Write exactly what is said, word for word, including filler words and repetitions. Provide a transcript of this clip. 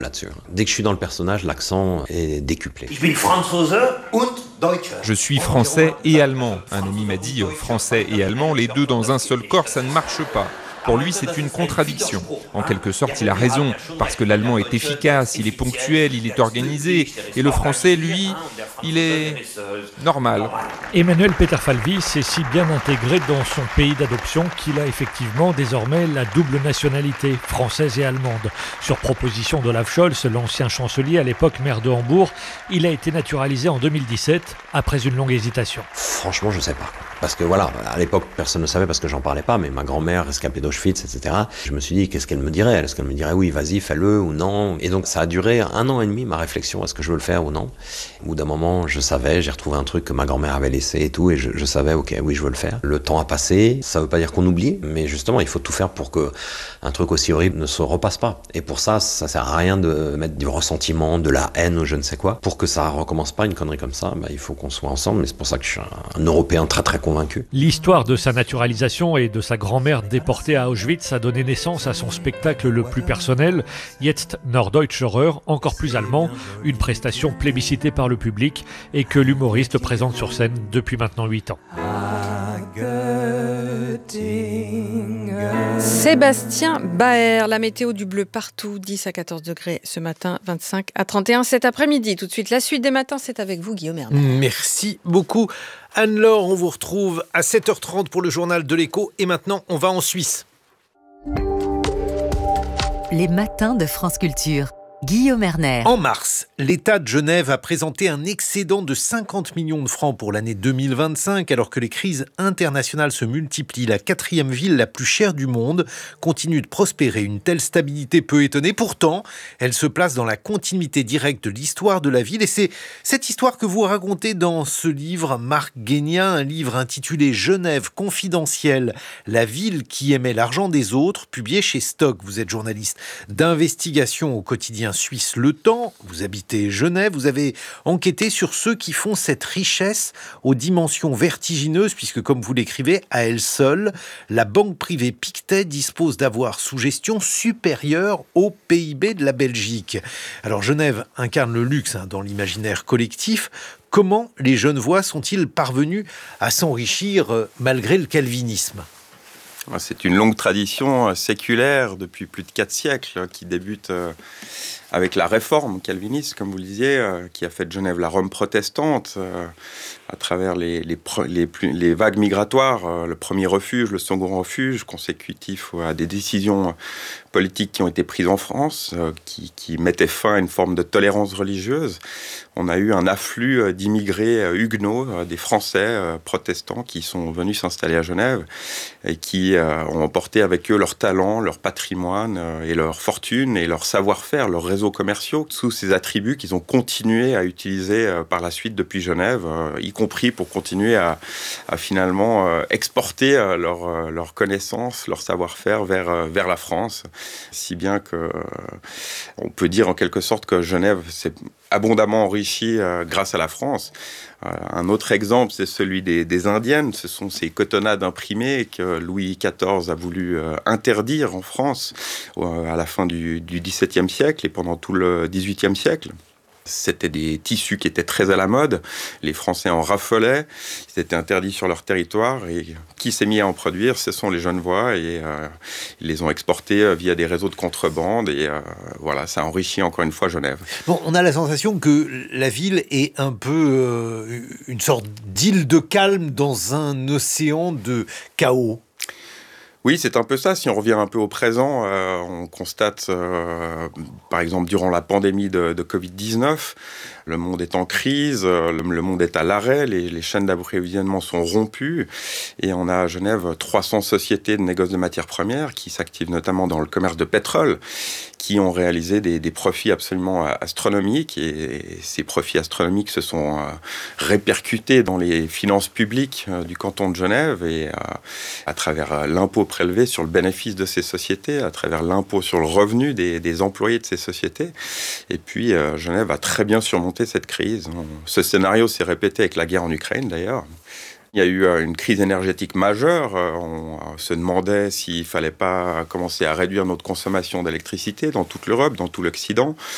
là-dessus. Dès que je suis dans le personnage, l'accent est décuplé. Je suis français et allemand. Un ami m'a dit français et allemand, les deux dans un seul corps, ça ne marche pas. Pour lui, c'est une contradiction. En quelque sorte, il a raison, parce que l'allemand est efficace, il est ponctuel, il est organisé, et le français, lui, il est normal. Emmanuel Peter Falvy s'est si bien intégré dans son pays d'adoption qu'il a effectivement désormais la double nationalité, française et allemande. Sur proposition d'Olaf Scholz, l'ancien chancelier, à l'époque maire de Hambourg, il a été naturalisé en deux mille dix-sept, après une longue hésitation. Franchement, je sais pas. Parce que voilà, à l'époque, personne ne savait parce que j'en parlais pas, mais ma grand-mère, rescapée d'Auschwitz, et cetera. Je me suis dit, qu'est-ce qu'elle me dirait? Est-ce qu'elle me dirait, oui, vas-y, fais-le ou non? Et donc, ça a duré un an et demi, ma réflexion, est-ce que je veux le faire ou non? Au bout d'un moment, je savais, j'ai retrouvé un truc que ma grand-mère avait laissé et tout, et je, je savais, ok, oui, je veux le faire. Le temps a passé, ça veut pas dire qu'on oublie, mais justement, il faut tout faire pour que un truc aussi horrible ne se repasse pas. Et pour ça, ça sert à rien de mettre du ressentiment, de la haine ou je ne sais quoi. Pour que ça recommence pas une connerie comme ça, bah, il faut qu'on soit ensemble, mais c'est pour ça que je suis un, un Européen très très convaincu. L'histoire de sa naturalisation et de sa grand-mère déportée à Auschwitz a donné naissance à son spectacle le plus personnel, Jetzt Norddeutscher, encore plus allemand, une prestation plébiscitée par le public et que l'humoriste présente sur scène depuis maintenant huit ans. Sébastien Baer, la météo du bleu partout, dix à quatorze degrés ce matin, vingt-cinq à trente et un cet après-midi. Tout de suite, la suite des matins, c'est avec vous, Guillaume Erner. Merci beaucoup. Anne-Laure, on vous retrouve à sept heures trente pour le journal de l'Écho. Et maintenant, on va en Suisse. Les matins de France Culture. Guillaume Erner. En mars, l'État de Genève a présenté un excédent de cinquante millions de francs pour l'année deux mille vingt-cinq, alors que les crises internationales se multiplient. La quatrième ville la plus chère du monde continue de prospérer. Une telle stabilité peut étonner. Pourtant, elle se place dans la continuité directe de l'histoire de la ville. Et c'est cette histoire que vous racontez dans ce livre, Marc Guénia, un livre intitulé Genève confidentielle, la ville qui aimait l'argent des autres, publié chez Stock. Vous êtes journaliste d'investigation au quotidien suisse Le Temps, vous habitez Genève, vous avez enquêté sur ceux qui font cette richesse aux dimensions vertigineuses, puisque comme vous l'écrivez, à elle seule, la banque privée Pictet dispose d'avoirs sous gestion supérieurs au P I B de la Belgique. Alors Genève incarne le luxe hein, dans l'imaginaire collectif. Comment les Genevois sont-ils parvenus à s'enrichir euh, malgré le calvinisme ? C'est une longue tradition séculaire depuis plus de quatre siècles qui débute avec la réforme calviniste, comme vous le disiez, qui a fait de Genève la Rome protestante à travers les, les, les, les vagues migratoires, le premier refuge, le second refuge, consécutif à des décisions politiques qui ont été prises en France, qui, qui mettaient fin à une forme de tolérance religieuse. On a eu un afflux d'immigrés huguenots, des Français protestants qui sont venus s'installer à Genève et qui ont emporté avec eux leur talent, leur patrimoine et leur fortune et leur savoir-faire, leurs réseaux commerciaux, tous ces attributs qu'ils ont continué à utiliser par la suite depuis Genève, y compris pour continuer à, à finalement exporter leurs leur connaissances, leur savoir-faire vers, vers la France. Si bien que on peut dire en quelque sorte que Genève s'est abondamment enrichie euh, grâce à la France. Euh, un autre exemple, c'est celui des, des Indiennes. Ce sont ces cotonnades imprimées que Louis quatorze a voulu euh, interdire en France euh, à la fin du, du dix-septième siècle et pendant tout le dix-huitième siècle. C'était des tissus qui étaient très à la mode. Les Français en raffolaient. Ils étaient interdits sur leur territoire. Et qui s'est mis à en produire? Ce sont les Genevois. Et euh, ils les ont exportés via des réseaux de contrebande. Et euh, voilà, ça enrichit encore une fois Genève. Bon, on a la sensation que la ville est un peu euh, une sorte d'île de calme dans un océan de chaos. Oui, c'est un peu ça. Si on revient un peu au présent, euh, on constate, euh, par exemple, durant la pandémie de, de covid dix-neuf, le monde est en crise, le, le monde est à l'arrêt, les, les chaînes d'approvisionnement sont rompues, et on a à Genève trois cents sociétés de négoce de matières premières qui s'activent notamment dans le commerce de pétrole, qui ont réalisé des, des profits absolument astronomiques, et ces profits astronomiques se sont euh, répercutés dans les finances publiques euh, du canton de Genève, et euh, à travers euh, l'impôt prélevé sur le bénéfice de ces sociétés, à travers l'impôt sur le revenu des, des employés de ces sociétés. Et puis euh, Genève a très bien surmonté cette crise. Ce scénario s'est répété avec la guerre en Ukraine d'ailleurs. Il y a eu une crise énergétique majeure. On se demandait s'il ne fallait pas commencer à réduire notre consommation d'électricité dans toute l'Europe, dans tout l'Occident.